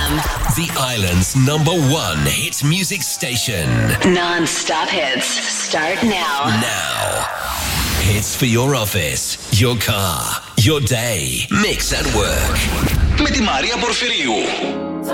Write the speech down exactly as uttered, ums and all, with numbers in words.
The island's number one hit music station. Non-stop hits. Start now. Now. Hits for your office, your car, your day. Mix at work. Με τη Μαρία Πορφυρίου.